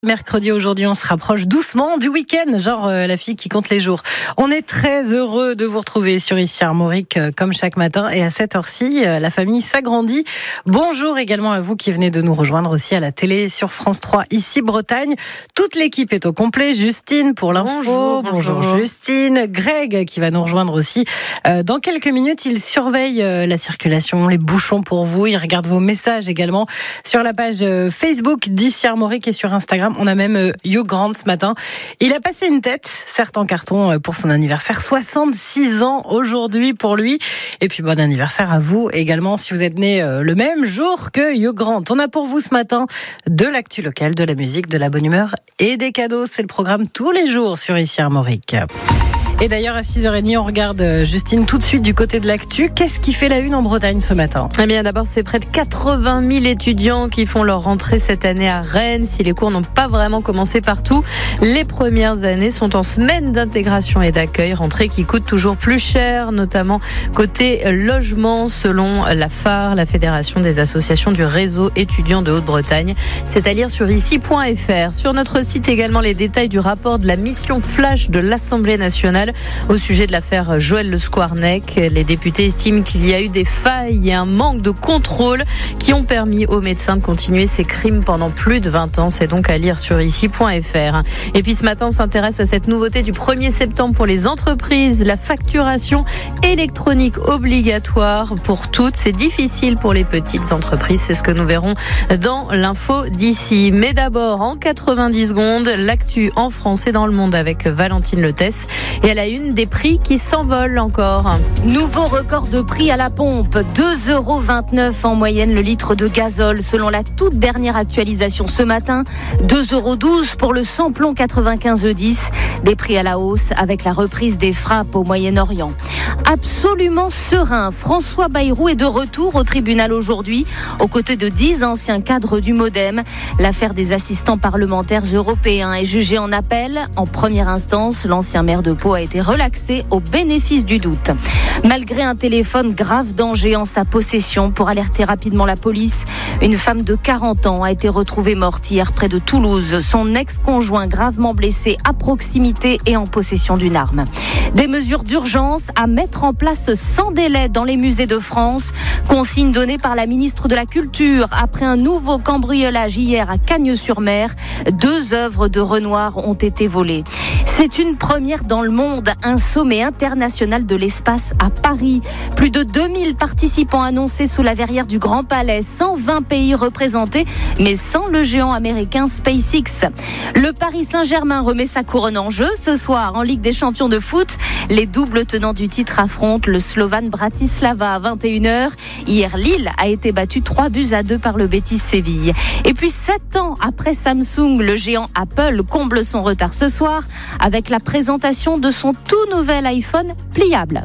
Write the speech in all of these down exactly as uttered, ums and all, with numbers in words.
Mercredi aujourd'hui, on se rapproche doucement du week-end, genre euh, la fille qui compte les jours. On est très heureux de vous retrouver sur Ici Armorique euh, comme chaque matin, et à cette heure-ci, euh, la famille s'agrandit. Bonjour également à vous qui venez de nous rejoindre aussi à la télé sur France trois, Ici Bretagne. Toute l'équipe est au complet. Justine pour l'info. Bonjour, bonjour. bonjour Justine. Greg qui va nous rejoindre aussi. Euh, dans quelques minutes, il surveille euh, la circulation, les bouchons pour vous. Il regarde vos messages également sur la page euh, Facebook d'Ici Armorique et sur Instagram. On a même euh, Hugh Grant ce matin. Il a passé une tête, certes en carton, euh, pour son anniversaire. soixante-six ans aujourd'hui pour lui. Et puis bon anniversaire à vous également si vous êtes né euh, le même jour que Hugh Grant. On a pour vous ce matin de l'actu locale, de la musique, de la bonne humeur et des cadeaux. C'est le programme tous les jours sur Ici Armorique. Et d'ailleurs, à six heures trente, on regarde Justine tout de suite du côté de l'actu. Qu'est-ce qui fait la une en Bretagne ce matin ? Eh bien, d'abord, c'est près de quatre-vingt mille étudiants qui font leur rentrée cette année à Rennes. Si les cours n'ont pas vraiment commencé partout, les premières années sont en semaine d'intégration et d'accueil. Rentrée qui coûte toujours plus cher, notamment côté logement, selon la F A R, la Fédération des associations du réseau étudiant de Haute-Bretagne. C'est à lire sur ici point f r. Sur notre site également, les détails du rapport de la mission flash de l'Assemblée nationale au sujet de l'affaire Joël Le Squarnec. Les députés estiment qu'il y a eu des failles et un manque de contrôle qui ont permis aux médecins de continuer ces crimes pendant plus de vingt ans. C'est donc à lire sur ici point f r. Et puis ce matin, on s'intéresse à cette nouveauté du premier septembre pour les entreprises, la facturation électronique obligatoire pour toutes. C'est difficile pour les petites entreprises, c'est ce que nous verrons dans l'info d'ici. Mais d'abord, en quatre-vingt-dix secondes, l'actu en France et dans le monde avec Valentine Letesse. Et elle a une des prix qui s'envolent encore. Nouveau record de prix à la pompe, deux euros vingt-neuf en moyenne le litre de gazole selon la toute dernière actualisation ce matin, deux euros douze pour le samplon quatre-vingt-quinze E dix, des prix à la hausse avec la reprise des frappes au Moyen-Orient. Absolument serein, François Bayrou est de retour au tribunal aujourd'hui, aux côtés de dix anciens cadres du MoDem. L'affaire des assistants parlementaires européens est jugée en appel. En première instance, l'ancien maire de Pau a été relaxé au bénéfice du doute. Malgré un téléphone grave danger en sa possession pour alerter rapidement la police, une femme de quarante ans a été retrouvée morte hier près de Toulouse. Son ex-conjoint gravement blessé à proximité et en possession d'une arme. Des mesures d'urgence à mettre en place sans délai dans les musées de France. Consigne donnée par la ministre de la Culture après un nouveau cambriolage hier à Cagnes-sur-Mer. Deux œuvres de Renoir ont été volées. C'est une première dans le monde, un sommet international de l'espace à Paris. Plus de deux mille participants annoncés sous la verrière du Grand Palais, cent vingt pays représentés, mais sans le géant américain SpaceX. Le Paris Saint-Germain remet sa couronne en jeu ce soir en Ligue des Champions de foot. Les doubles tenants du titre affrontent le Slovan Bratislava à vingt et une heures. Hier, Lille a été battu trois buts à deux par le Betis Séville. Et puis sept ans après Samsung, le géant Apple comble son retard ce soir avec la présentation de son tout nouvel iPhone pliable.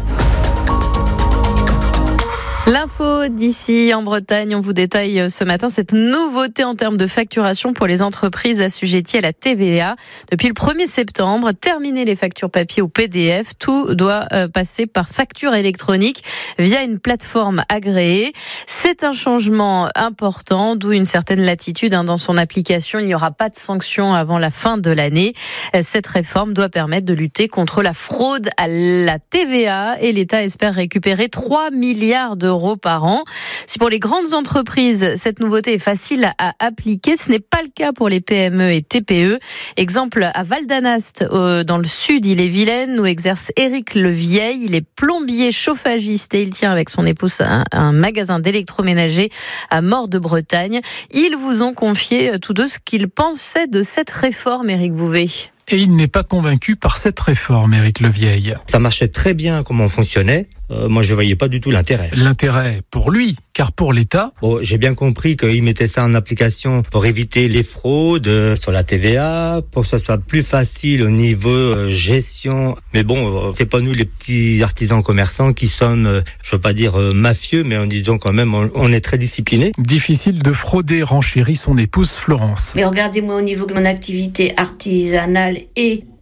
L'info d'ici en Bretagne, on vous détaille ce matin cette nouveauté en termes de facturation pour les entreprises assujetties à la T V A. Depuis le premier septembre, terminer les factures papier ou P D F, tout doit passer par facture électronique via une plateforme agréée. C'est un changement important, d'où une certaine latitude dans son application. Il n'y aura pas de sanctions avant la fin de l'année. Cette réforme doit permettre de lutter contre la fraude à la T V A et l'État espère récupérer trois milliards d'euros par an. Si pour les grandes entreprises, cette nouveauté est facile à appliquer, ce n'est pas le cas pour les P M E et T P E. Exemple à Val d'Anast, euh, dans le sud, Ille-et-Vilaine, où exerce Éric Levieil. Il est plombier chauffagiste et il tient avec son épouse un, un magasin d'électroménager à Mort de Bretagne. Ils vous ont confié tous deux ce qu'ils pensaient de cette réforme, Éric Bouvet. Et il n'est pas convaincu par cette réforme, Éric Levieil. Ça marchait très bien comment on fonctionnait. Euh, moi, je voyais pas du tout l'intérêt. L'intérêt pour lui, car pour l'État... Bon, j'ai bien compris qu'il mettait ça en application pour éviter les fraudes euh, sur la T V A, pour que ça soit plus facile au niveau euh, gestion. Mais bon, euh, c'est pas nous les petits artisans commerçants qui sommes, euh, je veux pas dire euh, mafieux, mais on dit donc quand même, on, on est très disciplinés. Difficile de frauder, renchérit son épouse Florence. Mais regardez-moi au niveau de mon activité artisanale et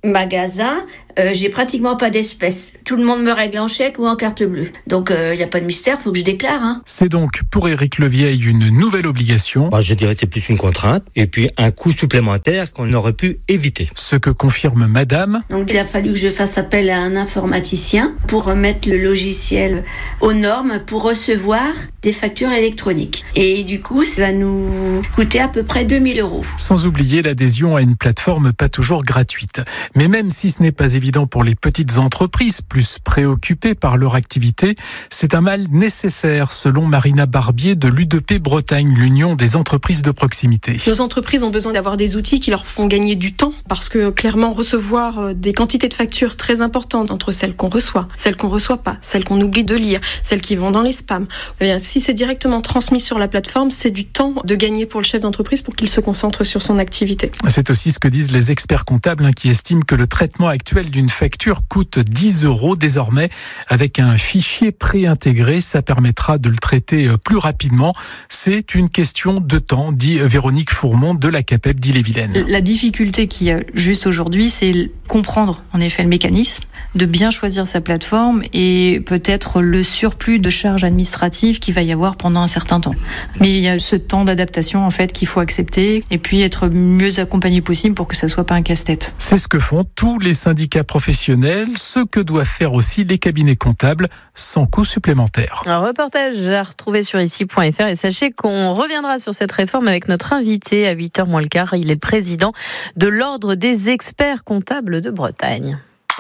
magasin, euh, j'ai pratiquement pas d'espèces. Tout le monde me règle en chèque ou en carte bleue. Donc il euh, n'y a pas de mystère, faut que je déclare. Hein. C'est donc pour Éric Levieille une nouvelle obligation. Bah, je dirais que c'est plus une contrainte et puis un coût supplémentaire qu'on aurait pu éviter. Ce que confirme madame. Donc il a fallu que je fasse appel à un informaticien pour remettre le logiciel aux normes pour recevoir des factures électroniques. Et du coup, ça va nous coûter à peu près deux mille euros. Sans oublier l'adhésion à une plateforme pas toujours gratuite. Mais même si ce n'est pas évident pour les petites entreprises, plus préoccupées par leur activité, c'est un mal nécessaire, selon Marina Barbier de l'U D P Bretagne, l'Union des entreprises de proximité. Nos entreprises ont besoin d'avoir des outils qui leur font gagner du temps, parce que clairement, recevoir des quantités de factures très importantes entre celles qu'on reçoit, celles qu'on reçoit pas, celles qu'on oublie de lire, celles qui vont dans les spams. Eh bien, si c'est directement transmis sur la plateforme, c'est du temps de gagner pour le chef d'entreprise pour qu'il se concentre sur son activité. C'est aussi ce que disent les experts comptables qui estiment que le traitement actuel d'une facture coûte dix euros désormais. Avec un fichier préintégré, ça permettra de le traiter plus rapidement. C'est une question de temps, dit Véronique Fourmont de la CAPEB d'Ille-et-Vilaine. La difficulté qu'il y a juste aujourd'hui, c'est comprendre en effet le mécanisme, de bien choisir sa plateforme et peut-être le surplus de charges administratives qu'il va y avoir pendant un certain temps. Mais il y a ce temps d'adaptation en fait qu'il faut accepter et puis être mieux accompagné possible pour que ça soit pas un casse-tête. C'est ce que font tous les syndicats professionnels, ce que doivent faire aussi les cabinets comptables sans coût supplémentaire. Un reportage à retrouver sur ici point f r et sachez qu'on reviendra sur cette réforme avec notre invité à huit heures moins le quart. Il est le président de l'Ordre des experts comptables de Bretagne.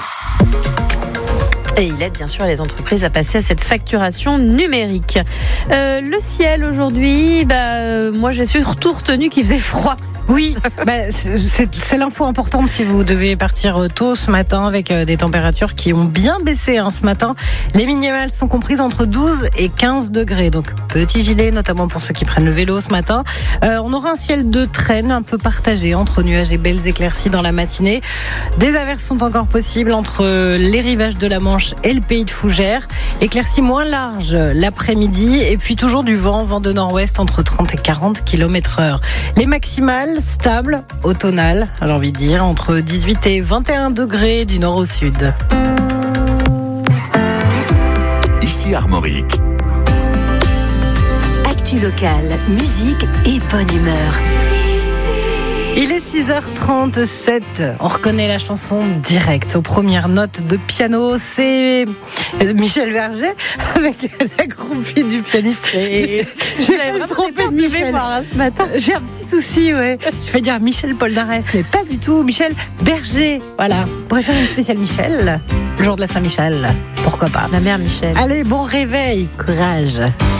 Et il aide bien sûr les entreprises à passer à cette facturation numérique. Euh, le ciel aujourd'hui, bah, euh, moi j'ai surtout retenu qu'il faisait froid. Oui, bah, c'est, c'est l'info importante si vous devez partir tôt ce matin avec des températures qui ont bien baissé hein, ce matin. Les minimales sont comprises entre douze et quinze degrés. Donc petit gilet, notamment pour ceux qui prennent le vélo ce matin. Euh, on aura un ciel de traîne un peu partagé entre nuages et belles éclaircies dans la matinée. Des averses sont encore possibles entre les rivages de la Manche et le pays de Fougères. Éclaircies moins larges l'après-midi et puis toujours du vent, vent de nord-ouest entre trente et quarante kilomètres heure. Les maximales stables, automnales, j'ai envie de dire, entre dix-huit et vingt et un degrés du nord au sud. Ici Armorique. Actu locale, musique et bonne humeur. Il est six heures trente-sept. On reconnaît la chanson directe aux premières notes de piano. C'est Michel Berger avec la groupie du pianiste. Et... J'ai l'avais trompé de Michel mémoire, ce matin. J'ai un petit souci, ouais. Je vais dire Michel Polnareff, mais pas du tout. Michel Berger. Voilà. On pourrait faire une spéciale Michel, le jour de la Saint-Michel. Pourquoi pas? Ma mère Michel. Allez, bon réveil, courage.